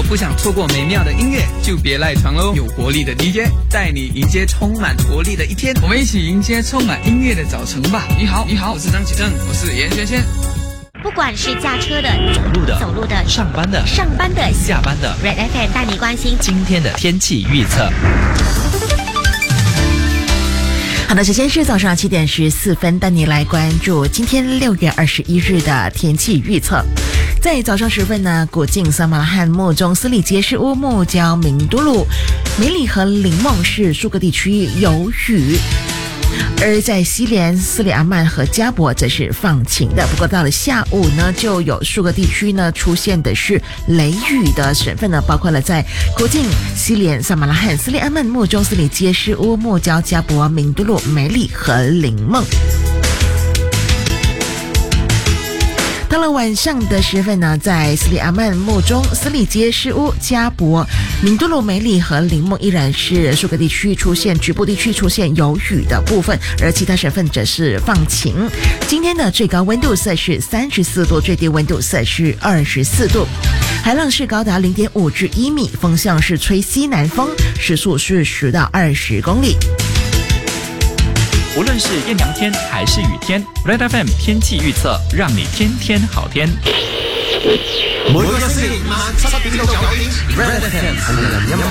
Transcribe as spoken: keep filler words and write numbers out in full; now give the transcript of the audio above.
不想错过美妙的音乐，就别赖床喽！有活力的 D J 带你迎接充满活力的一天，我们一起迎接充满音乐的早晨吧！你好，你好，我是张启正，我是严轩轩。 不管是驾车的、 走路的、 走路的、 上班的、 上班的、 下班的 ，Red F M 带你关心今天的天气预测。 好的，首先是早上七点十四分，带你来关注今天六月二十一日的天气预测。在早上时分呢，古晋、撒马拉罕、木中、斯里杰士乌、木礁、明都路、梅里和林梦是数个地区有雨。而在西连、斯里阿曼和加博则是放晴的，不过到了下午呢，就有数个地区呢出现的是雷雨的省份呢，包括了在国境、西连、萨马拉罕、斯里阿曼、木中、斯里杰士乌、木礁、加博、明都路、梅里和林梦。到了晚上的时分呢，在斯里阿曼、木中、斯里杰士乌、加博、明都路、梅里和林梦依然是数个地区出现局部地区出现有雨的部分，而其他省份则是放晴。今天的最高温度摄氏三十四度，最低温度摄氏二十四度，海浪是高达零点五至一米，风向是吹西南风，时速是十到二十公里。 无论是艳阳天还是雨天 ，Red F M 天气预测让你天天好天。 每個星期五晚七點到九點 ，Red F M 同人音樂